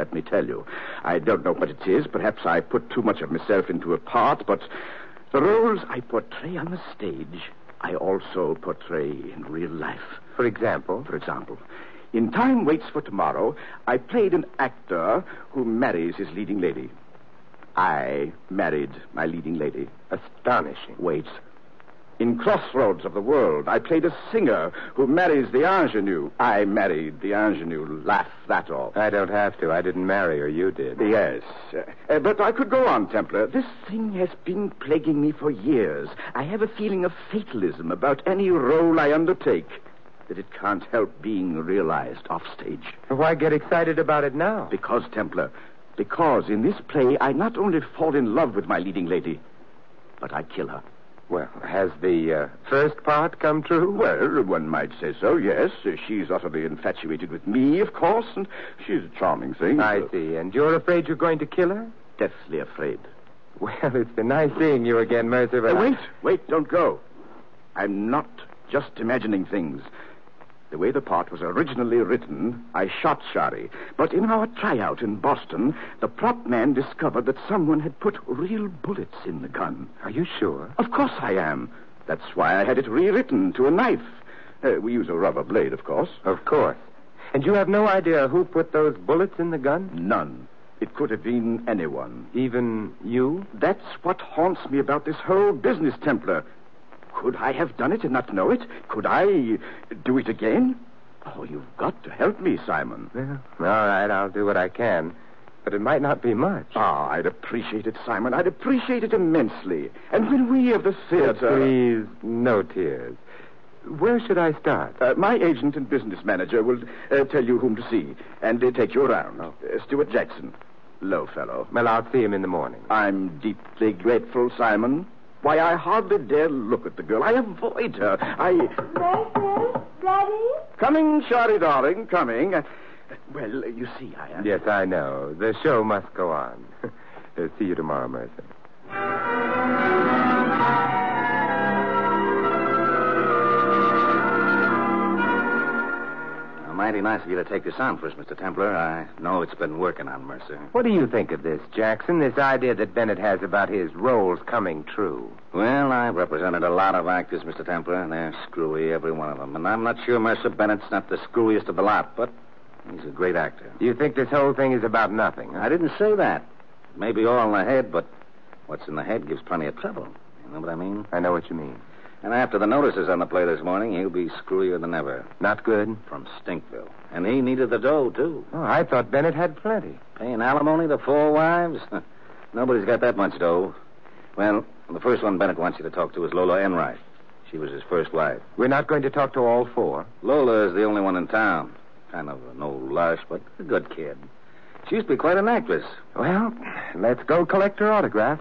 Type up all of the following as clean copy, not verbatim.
let me tell you. I don't know what it is. Perhaps I put too much of myself into a part, but the roles I portray on the stage, I also portray in real life. For example? For example, in Time Waits for Tomorrow, I played an actor who marries his leading lady. I married my leading lady. Astonishing. Wait. In Crossroads of the World, I played a singer who marries the ingenue. I married the ingenue. Laugh that off. I don't have to. I didn't marry her. You did. Yes. But I could go on, Templar. This thing has been plaguing me for years. I have a feeling of fatalism about any role I undertake, that it can't help being realized offstage. Why get excited about it now? Because, Templar, because in this play, I not only fall in love with my leading lady, but I kill her. Well, has the first part come true? Well, one might say so, yes. She's utterly infatuated with me, of course, and she's a charming thing. I see. And you're afraid you're going to kill her? Deathly afraid. Well, it's been nice seeing you again, Mercer, but Wait, don't go. I'm not just imagining things. The way the part was originally written, I shot Shari. But in our tryout in Boston, the prop man discovered that someone had put real bullets in the gun. Are you sure? Of course I am. That's why I had it rewritten to a knife. We use a rubber blade, of course. Of course. And you have no idea who put those bullets in the gun? None. It could have been anyone. Even you? That's what haunts me about this whole business, Templar. Could I have done it and not know it? Could I do it again? Oh, you've got to help me, Simon. Well, all right, I'll do what I can. But it might not be much. I'd appreciate it, Simon. I'd appreciate it immensely. And when we of the theater... Please, no tears. Where should I start? My agent and business manager will tell you whom to see and take you around. Stuart Jackson. Low fellow. Well, I'll see him in the morning. I'm deeply grateful, Simon. Why, I hardly dare look at the girl. I avoid her. Mercer? Daddy? Coming, Shari, darling, coming. Well, you see, I am... Yes, I know. The show must go on. See you tomorrow, Mercer. Mighty nice of you to take this on for us, Mr. Templar. I know it's been working on Mercer. What do you think of this, Jackson? This idea that Bennett has about his roles coming true? Well, I've represented a lot of actors, Mr. Templar, and they're screwy, every one of them. And I'm not sure Mercer Bennett's not the screwiest of the lot, but he's a great actor. Do you think this whole thing is about nothing? Huh? I didn't say that. It may be all in the head, but what's in the head gives plenty of trouble. You know what I mean? I know what you mean. And after the notices on the play this morning, he'll be screwier than ever. Not good? From Stinkville. And he needed the dough, too. Oh, I thought Bennett had plenty. Paying alimony to 4 wives? Nobody's got that much dough. Well, the first one Bennett wants you to talk to is Lola Enright. She was his first wife. We're not going to talk to all 4? Lola is the only one in town. Kind of an old lush, but a good kid. She used to be quite an actress. Well, let's go collect her autograph.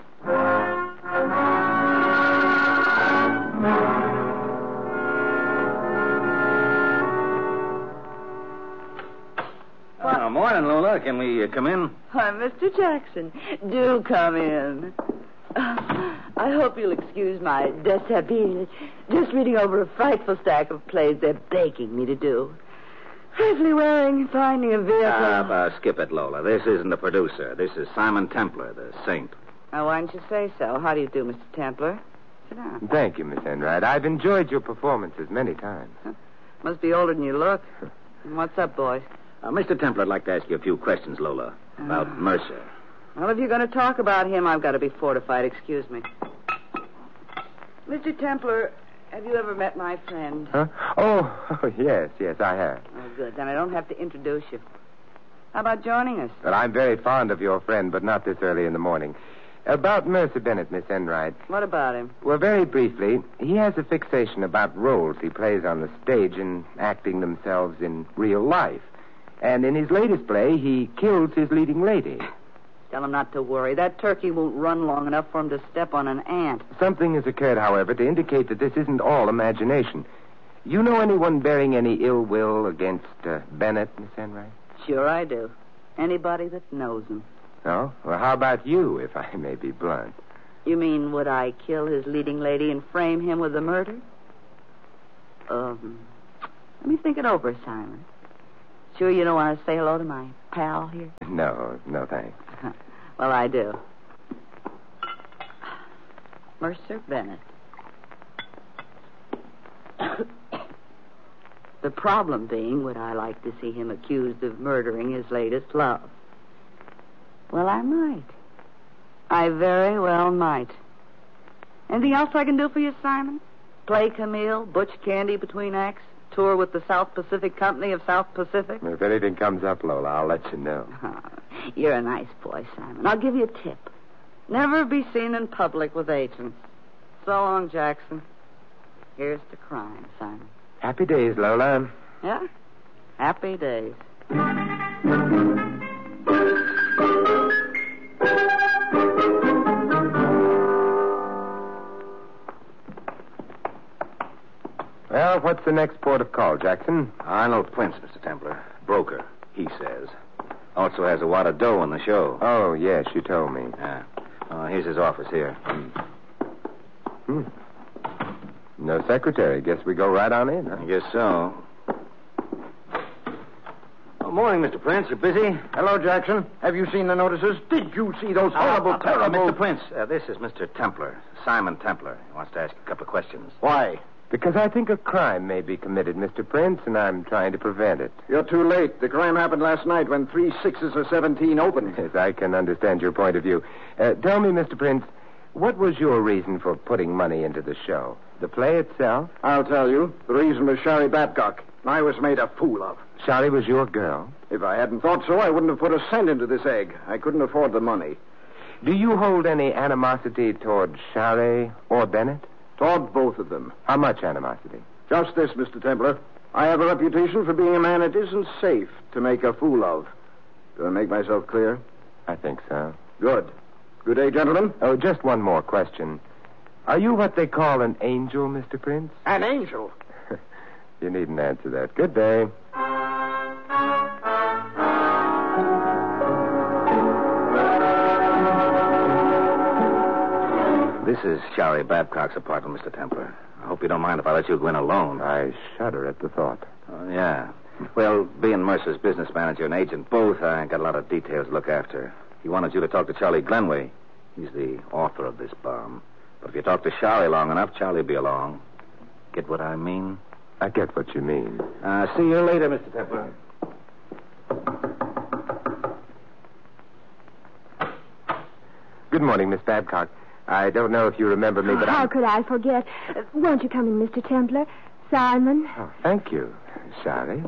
Morning, Lola. Can we come in? Why, Mr. Jackson, do come in. I hope you'll excuse my dishabille. Just reading over a frightful stack of plays they're begging me to do. Safely wearing, finding a vehicle. Skip it, Lola. This isn't the producer. This is Simon Templar, the saint. Now, why didn't you say so? How do you do, Mr. Templar? Sit down. Thank you, Miss Enright. I've enjoyed your performances many times. Must be older than you look. What's up, boys? Mr. Templar, I'd like to ask you a few questions, Lola, about Mercer. Well, if you're going to talk about him, I've got to be fortified. Excuse me. Mr. Templar, have you ever met my friend? Huh? Oh, yes, I have. Oh, good. Then I don't have to introduce you. How about joining us? Well, I'm very fond of your friend, but not this early in the morning. About Mercer Bennett, Miss Enright. What about him? Well, very briefly, he has a fixation about roles he plays on the stage and acting themselves in real life. And in his latest play, he kills his leading lady. Tell him not to worry. That turkey won't run long enough for him to step on an ant. Something has occurred, however, to indicate that this isn't all imagination. You know anyone bearing any ill will against Bennett, Miss Enright? Sure I do. Anybody that knows him. Oh? Well, how about you, if I may be blunt? You mean, would I kill his leading lady and frame him with the murder? Let me think it over, Simon. Sure you don't want to say hello to my pal here? No, thanks. Well, I do. Mercer Bennett. The problem being, would I like to see him accused of murdering his latest love? Well, I might. I very well might. Anything else I can do for you, Simon? Play Camille, Butch Candy between acts, tour with the South Pacific Company of South Pacific? If anything comes up, Lola, I'll let you know. Oh, you're a nice boy, Simon. I'll give you a tip. Never be seen in public with agents. So long, Jackson. Here's to crime, Simon. Happy days, Lola. Yeah? Happy days. Well, what's the next port of call, Jackson? Arnold Prince, Mr. Templar. Broker, he says. Also has a wad of dough on the show. Oh, yes, you told me. Yeah. Here's his office here. No secretary. Guess we go right on in, huh? I guess so. Oh, morning, Mr. Prince. You busy? Hello, Jackson. Have you seen the notices? Did you see those horrible, terrible... Mr. Prince, this is Mr. Templar, Simon Templar. He wants to ask a couple of questions. Why? Because I think a crime may be committed, Mr. Prince, and I'm trying to prevent it. You're too late. The crime happened last night when 3 6s of 17 opened. Yes, I can understand your point of view. Tell me, Mr. Prince, what was your reason for putting money into the show? The play itself? I'll tell you. The reason was Shari Babcock. I was made a fool of. Shari was your girl? If I hadn't thought so, I wouldn't have put a cent into this egg. I couldn't afford the money. Do you hold any animosity toward Shari or Bennett? Toward both of them. How much animosity? Just this, Mr. Templar. I have a reputation for being a man it isn't safe to make a fool of. Do I make myself clear? I think so. Good. Good day, gentlemen. Oh, just one more question. Are you what they call an angel, Mr. Prince? An angel? You needn't answer that. Good day. This is Shari Babcock's apartment, Mr. Templar. I hope you don't mind if I let you go in alone. I shudder at the thought. Oh, yeah. Well, being Mercer's business manager and agent both, I got a lot of details to look after. He wanted you to talk to Charlie Glenway. He's the author of this bomb. But if you talk to Shari long enough, Charlie'll be along. Get what I mean? I get what you mean. See you later, Mr. Templar. Good morning, Miss Babcock. I don't know if you remember me, but How could I forget? Won't you come in, Mr. Templar? Simon? Oh, thank you, Shari.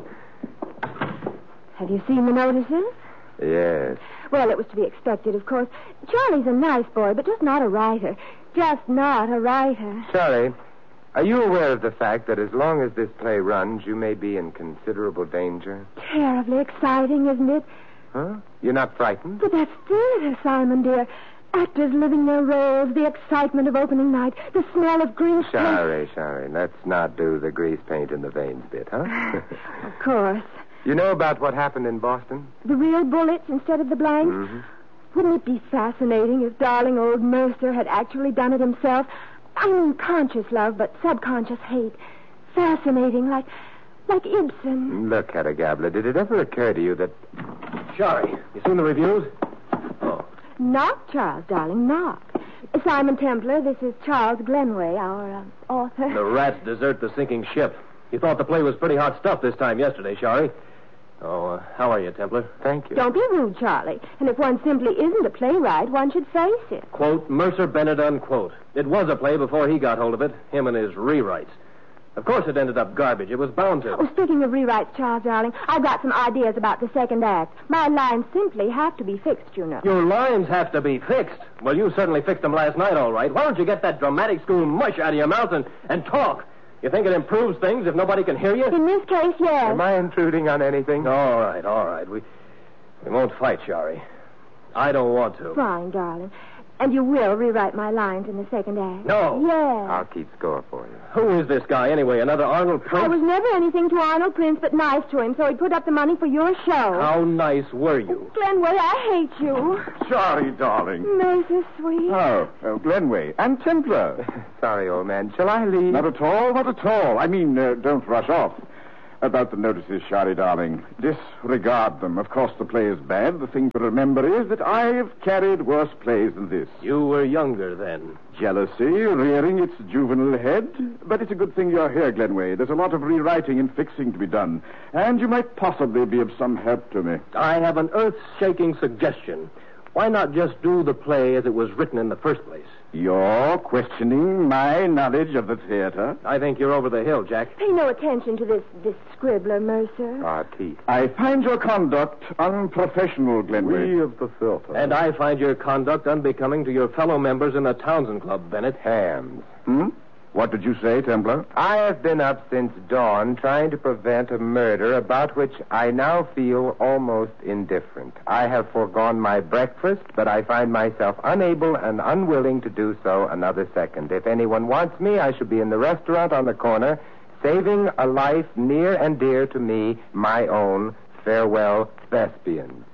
Have you seen the notices? Yes. Well, it was to be expected, of course. Charlie's a nice boy, but just not a writer. Just not a writer. Shari, are you aware of the fact that as long as this play runs, you may be in considerable danger? Terribly exciting, isn't it? Huh? You're not frightened? But that's theater, Simon, dear. Actors living their roles, the excitement of opening night, the smell of grease paint. Shari, let's not do the grease paint in the veins bit, huh? Of course. You know about what happened in Boston? The real bullets instead of the blanks? Mm-hmm. Wouldn't it be fascinating if darling old Mercer had actually done it himself? I mean conscious love, but subconscious hate. Fascinating, like Ibsen. Look, Hedda Gabler, did it ever occur to you that... Shari, you seen the reviews? Oh. Knock, Charles, darling, knock. Simon Templar, this is Charles Glenway, our author. The rats desert the sinking ship. You thought the play was pretty hot stuff this time yesterday, Shari. Oh, how are you, Templar? Thank you. Don't be rude, Charlie. And if one simply isn't a playwright, one should face it. Quote, Mercer Bennett, unquote. It was a play before he got hold of it, him and his rewrites. Of course it ended up garbage. It was bound to. Oh, speaking of rewrites, Charles, darling, I've got some ideas about the second act. My lines simply have to be fixed, you know. Your lines have to be fixed. Well, you certainly fixed them last night, all right. Why don't you get that dramatic school mush out of your mouth and talk? You think it improves things if nobody can hear you? In this case, yes. Am I intruding on anything? All right. We won't fight, Shari. I don't want to. Fine, darling. And you will rewrite my lines in the second act? No. Yes. I'll keep score for you. Who is this guy, anyway? Another Arnold Prince? I was never anything to Arnold Prince but nice to him, so he put up the money for your show. How nice were you? Glenway, I hate you. Sorry, darling. Mercer, sweet. Oh, Glenway. And Templar. Sorry, old man. Shall I leave? Not at all, not at all. I mean, don't rush off. About the notices, Shari, darling. Disregard them. Of course, the play is bad. The thing to remember is that I've carried worse plays than this. You were younger then. Jealousy rearing its juvenile head. But it's a good thing you're here, Glenway. There's a lot of rewriting and fixing to be done. And you might possibly be of some help to me. I have an earth-shaking suggestion. Why not just do the play as it was written in the first place? You're questioning my knowledge of the theater? I think you're over the hill, Jack. Pay no attention to this scribbler, Mercer. Artiste. I find your conduct unprofessional, Glenway. We of the theater. And I find your conduct unbecoming to your fellow members in the Townsend Club, Bennett. Hams. What did you say, Templar? I have been up since dawn trying to prevent a murder about which I now feel almost indifferent. I have foregone my breakfast, but I find myself unable and unwilling to do so another second. If anyone wants me, I shall be in the restaurant on the corner, saving a life near and dear to me, my own. Farewell, Thespians.